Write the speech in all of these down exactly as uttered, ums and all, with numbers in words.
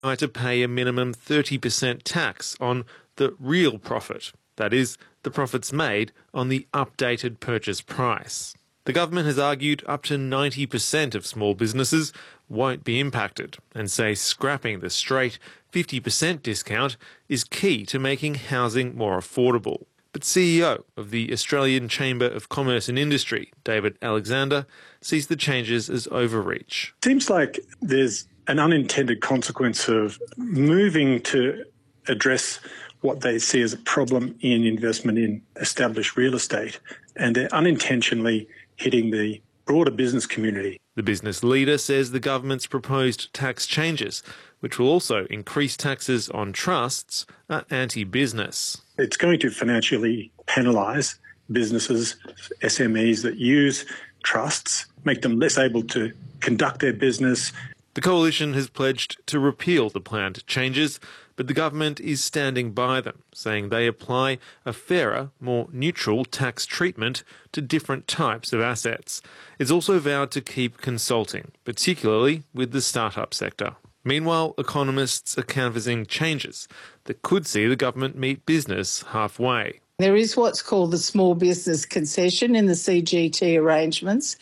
to pay a minimum thirty percent tax on the real profit, that is, the profits made on the updated purchase price. The government has argued up to ninety percent of small businesses won't be impacted and say scrapping the straight fifty percent discount is key to making housing more affordable. But C E O of the Australian Chamber of Commerce and Industry, David Alexander, sees the changes as overreach. Seems like there's an unintended consequence of moving to address what they see as a problem in investment in established real estate, and they're unintentionally hitting the broader business community. The business leader says the government's proposed tax changes, which will also increase taxes on trusts, are anti-business. It's going to financially penalise businesses, S M Es that use trusts, make them less able to conduct their business. The coalition has pledged to repeal the planned changes, but the government is standing by them, saying they apply a fairer, more neutral tax treatment to different types of assets. It's also vowed to keep consulting, particularly with the startup sector. Meanwhile, economists are canvassing changes that could see the government meet business halfway. There is what's called the small business concession in the C G T arrangements,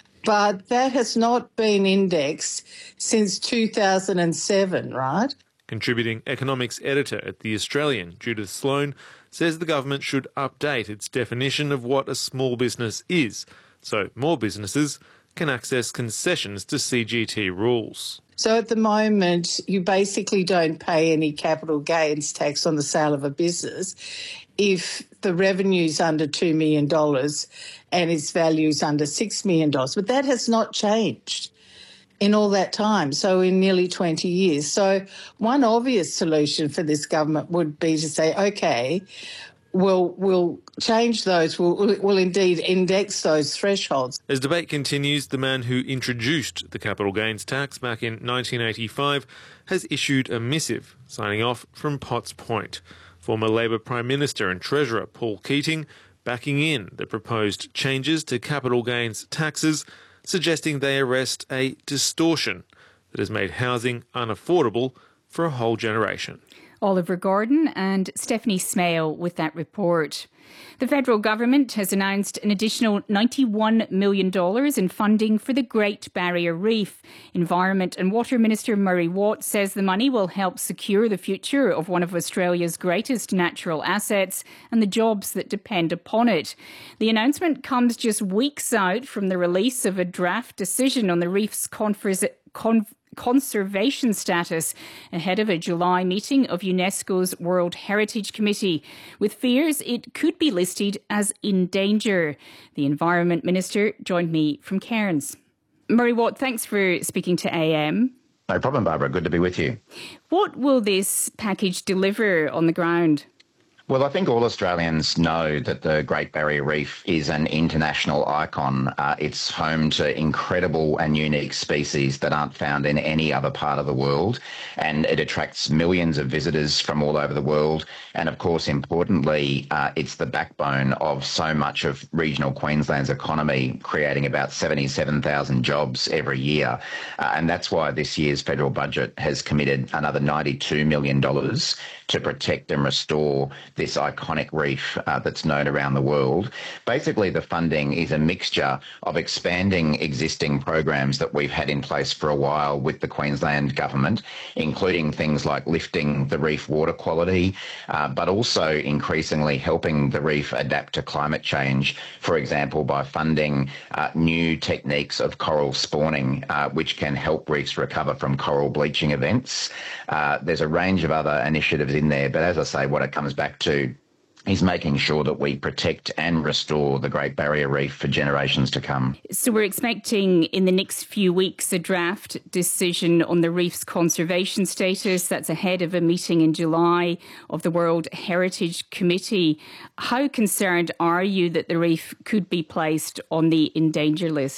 but that has not been indexed since two thousand seven, right? Contributing economics editor at The Australian, Judith Sloan, says the government should update its definition of what a small business is, so more businesses can access concessions to C G T rules. So at the moment, you basically don't pay any capital gains tax on the sale of a business if the revenue's under two million dollars and its value's under six million dollars. But that has not changed in all that time, so in nearly twenty years. So one obvious solution for this government would be to say, OK, we'll, we'll change those, we'll, we'll indeed index those thresholds. As debate continues, the man who introduced the capital gains tax back in nineteen eighty-five has issued a missive signing off from Potts Point. Former Labor Prime Minister and Treasurer Paul Keating backing in the proposed changes to capital gains taxes, suggesting they arrest a distortion that has made housing unaffordable for a whole generation. Oliver Gordon and Stephanie Smale with that report. The federal government has announced an additional ninety-one million dollars in funding for the Great Barrier Reef. Environment and Water Minister Murray Watt says the money will help secure the future of one of Australia's greatest natural assets and the jobs that depend upon it. The announcement comes just weeks out from the release of a draft decision on the reef's conference. Con- conservation status ahead of a July meeting of UNESCO's World Heritage Committee, with fears it could be listed as in danger. The Environment Minister joined me from Cairns. Murray Watt, thanks for speaking to A M. No problem, Barbara. Good to be with you. What will this package deliver on the ground? Well, I think all Australians know that the Great Barrier Reef is an international icon. Uh, it's home to incredible and unique species that aren't found in any other part of the world, and it attracts millions of visitors from all over the world. And of course, importantly, uh, it's the backbone of so much of regional Queensland's economy, creating about seventy-seven thousand jobs every year. Uh, and that's why this year's federal budget has committed another ninety-two million dollars to protect and restore this iconic reef uh, that's known around the world. Basically, the funding is a mixture of expanding existing programs that we've had in place for a while with the Queensland government, including things like lifting the reef water quality, uh, but also increasingly helping the reef adapt to climate change, for example, by funding uh, new techniques of coral spawning, uh, which can help reefs recover from coral bleaching events. Uh, there's a range of other initiatives in there, but as I say, what it comes back to is making sure that we protect and restore the Great Barrier Reef for generations to come. So we're expecting in the next few weeks a draft decision on the reef's conservation status. That's ahead of a meeting in July of the World Heritage Committee. How concerned are you that the reef could be placed on the in danger list?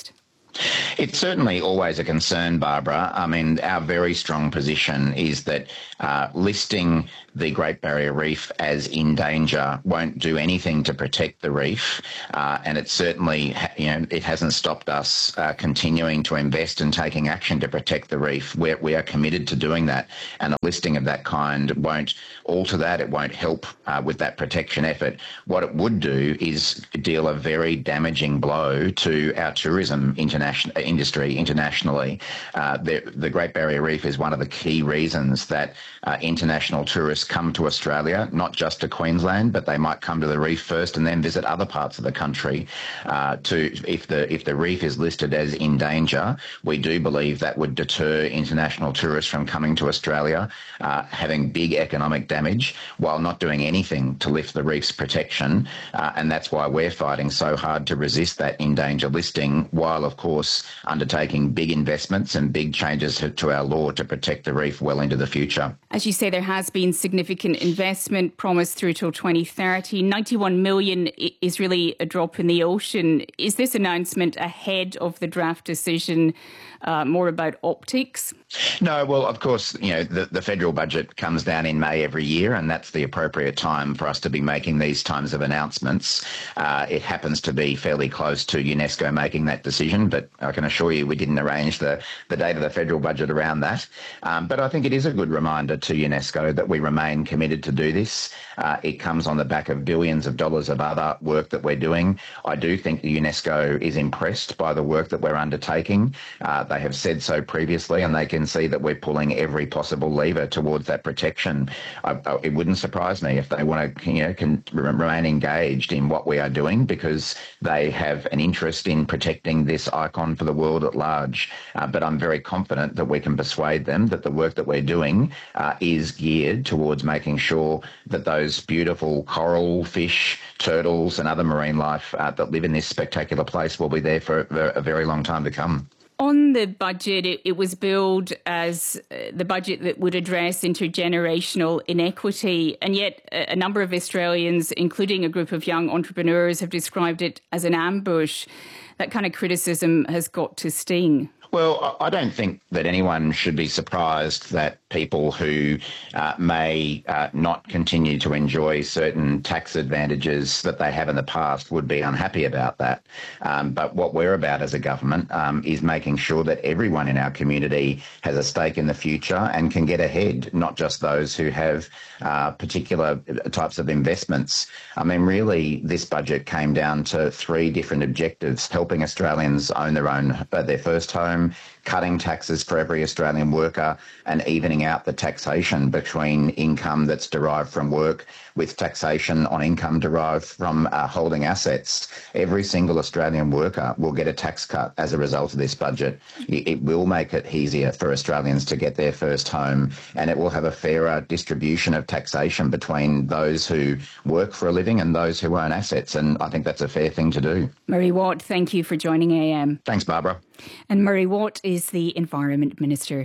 It's certainly always a concern, Barbara. I mean, our very strong position is that uh, listing the Great Barrier Reef as in danger won't do anything to protect the reef, uh, and it certainly, you know, it hasn't stopped us uh, continuing to invest and taking action to protect the reef. We're, we are committed to doing that, and a listing of that kind won't alter that. It won't help uh, with that protection effort. What it would do is deal a very damaging blow to our tourism international industry internationally. Uh, the, the Great Barrier Reef is one of the key reasons that uh, international tourists come to Australia, not just to Queensland, but they might come to the reef first and then visit other parts of the country. Uh, to if the if the reef is listed as in danger, we do believe that would deter international tourists from coming to Australia, uh, having big economic damage while not doing anything to lift the reef's protection. Uh, and that's why we're fighting so hard to resist that in danger listing, while of course undertaking big investments and big changes to, to our law to protect the reef well into the future. As you say, there has been significant investment promised through till twenty thirty. ninety-one million is really a drop in the ocean. Is this announcement ahead of the draft decision uh, more about optics? No, well, of course, you know, the, the federal budget comes down in May every year, and that's the appropriate time for us to be making these kinds of announcements. Uh, it happens to be fairly close to UNESCO making that decision, but I can assure you we didn't arrange the, the date of the federal budget around that. Um, but I think it is a good reminder to UNESCO that we remain committed to do this. Uh, it comes on the back of billions of dollars of other work that we're doing. I do think the UNESCO is impressed by the work that we're undertaking. Uh, they have said so previously, and they can see that we're pulling every possible lever towards that protection. I, I, it wouldn't surprise me if they want to, you know, can remain engaged in what we are doing, because they have an interest in protecting this icon for the world at large. Uh, but I'm very confident that we can persuade them that the work that we're doing uh, is geared towards making sure that those beautiful coral, fish, turtles and other marine life uh, that live in this spectacular place will be there for a very long time to come. On the budget, it, it was billed as uh, the budget that would address intergenerational inequity, and yet a, a number of Australians, including a group of young entrepreneurs, have described it as an ambush. That kind of criticism has got to sting. Well, I don't think that anyone should be surprised that people who uh, may uh, not continue to enjoy certain tax advantages that they have in the past would be unhappy about that. Um, but what we're about as a government um, is making sure that everyone in our community has a stake in the future and can get ahead, not just those who have uh, particular types of investments. I mean, really, this budget came down to three different objectives: helping Australians own their own, uh, their first home, cutting taxes for every Australian worker, and evening out the taxation between income that's derived from work with taxation on income derived from uh, holding assets. Every single Australian worker will get a tax cut as a result of this budget. It will make it easier for Australians to get their first home, and it will have a fairer distribution of taxation between those who work for a living and those who own assets, and I think that's a fair thing to do. Murray Watt, thank you for joining A M. Thanks, Barbara. And Murray Watt is the Environment Minister.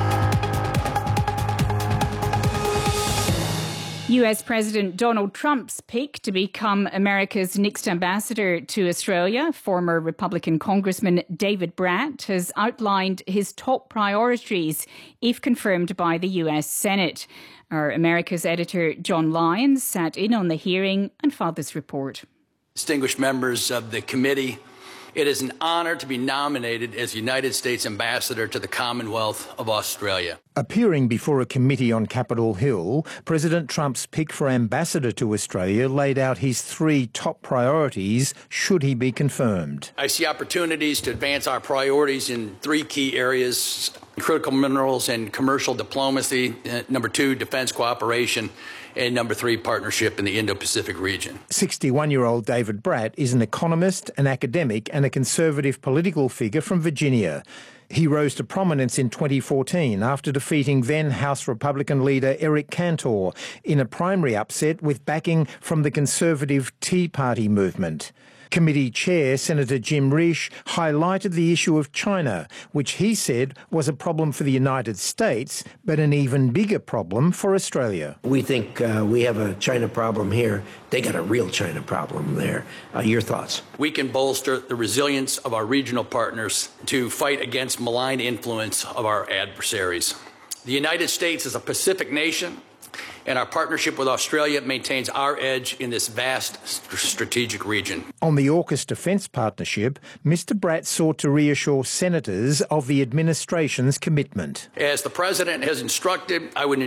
U S President Donald Trump's pick to become America's next ambassador to Australia, former Republican Congressman David Brat, has outlined his top priorities if confirmed by the U S Senate. Our America's editor John Lyons sat in on the hearing and filed this report. Distinguished members of the committee, it is an honor to be nominated as United States Ambassador to the Commonwealth of Australia. Appearing before a committee on Capitol Hill, President Trump's pick for ambassador to Australia laid out his three top priorities should he be confirmed. I see opportunities to advance our priorities in three key areas: critical minerals and commercial diplomacy, uh, number two, defense cooperation, and number three, partnership in the Indo-Pacific region. sixty-one-year-old David Brat is an economist, an academic and a conservative political figure from Virginia. He rose to prominence in twenty fourteen after defeating then House Republican leader Eric Cantor in a primary upset with backing from the conservative Tea Party movement. Committee Chair Senator Jim Risch highlighted the issue of China, which he said was a problem for the United States, but an even bigger problem for Australia. We think uh, we have a China problem here. They got a real China problem there. Uh, your thoughts? We can bolster the resilience of our regional partners to fight against malign influence of our adversaries. The United States is a Pacific nation, and our partnership with Australia maintains our edge in this vast strategic region. On the AUKUS Defence Partnership, Mr Bratt sought to reassure senators of the administration's commitment. As the President has instructed, I would